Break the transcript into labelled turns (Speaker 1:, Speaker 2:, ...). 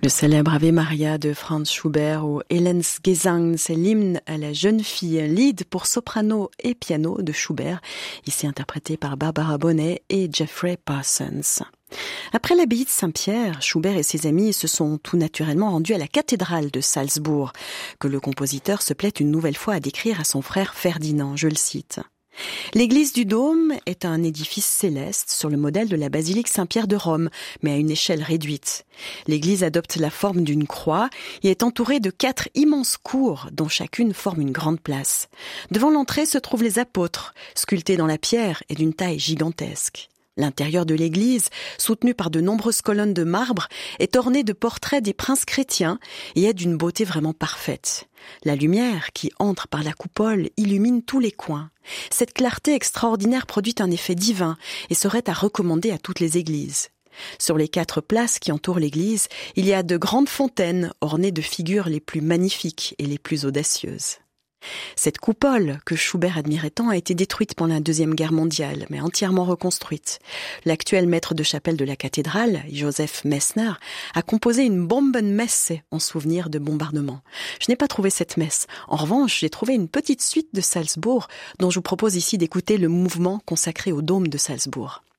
Speaker 1: Le célèbre Ave Maria de Franz Schubert ou Elensgesang, c'est l'hymne à la jeune fille, un lead pour soprano et piano de Schubert, ici interprété par Barbara Bonnet et Jeffrey Parsons. Après l'abbaye de Saint-Pierre, Schubert et ses amis se sont tout naturellement rendus à la cathédrale de Salzbourg, que le compositeur se plaît une nouvelle fois à décrire à son frère Ferdinand, je le cite. L'église du Dôme est un édifice céleste sur le modèle de la basilique Saint-Pierre de Rome, mais à une échelle réduite. L'église adopte la forme d'une croix et est entourée de 4 immenses cours, dont chacune forme une grande place. Devant l'entrée se trouvent les apôtres, sculptés dans la pierre et d'une taille gigantesque. L'intérieur de l'église, soutenu par de nombreuses colonnes de marbre, est orné de portraits des princes chrétiens et est d'une beauté vraiment parfaite. La lumière qui entre par la coupole illumine tous les coins. Cette clarté extraordinaire produit un effet divin et serait à recommander à toutes les églises. Sur les 4 places qui entourent l'église, il y a de grandes fontaines ornées de figures les plus magnifiques et les plus audacieuses. Cette coupole, que Schubert admirait tant, a été détruite pendant la Deuxième Guerre mondiale, mais entièrement reconstruite. L'actuel maître de chapelle de la cathédrale, Joseph Messner, a composé une Bombenmesse en souvenir de bombardements. Je n'ai pas trouvé cette messe. En revanche, j'ai trouvé une petite suite de Salzbourg, dont je vous propose ici d'écouter le mouvement consacré au dôme de Salzbourg.